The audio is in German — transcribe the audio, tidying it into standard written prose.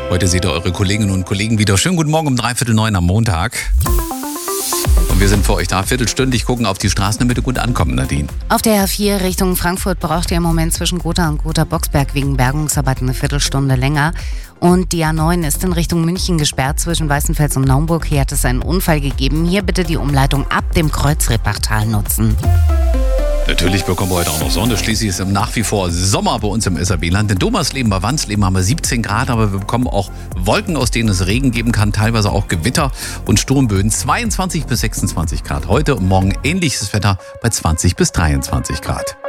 Heute seht ihr eure Kolleginnen und Kollegen wieder. Schönen guten Morgen um 8:45 am Montag. Und wir sind für euch da viertelstündig, gucken auf die Straßen, damit ihr gut ankommen, Nadine. Auf der A4 Richtung Frankfurt braucht ihr im Moment zwischen Gotha und Gotha-Boxberg wegen Bergungsarbeiten eine Viertelstunde länger. Und die A9 ist in Richtung München gesperrt zwischen Weißenfels und Naumburg. Hier hat es einen Unfall gegeben. Hier bitte die Umleitung ab dem Kreuzrippachtal nutzen. Natürlich bekommen wir heute auch noch Sonne. Schließlich ist nach wie vor Sommer bei uns im SRB-Land. In Domersleben, bei Wandsleben haben wir 17 Grad, aber wir bekommen auch Wolken, aus denen es Regen geben kann, teilweise auch Gewitter und Sturmböen. 22 bis 26 Grad. Heute und morgen ähnliches Wetter bei 20 bis 23 Grad.